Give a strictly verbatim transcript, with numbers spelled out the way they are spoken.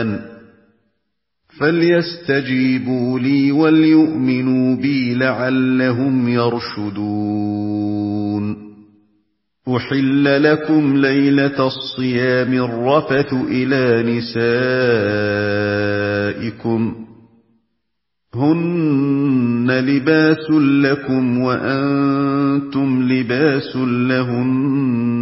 الرحمن فليستجيبوا لي وليؤمنوا بي لعلهم يرشدون أحل لكم ليلة الصيام الرفث إلى نسائكم هن لباس لكم وأنتم لباس لهن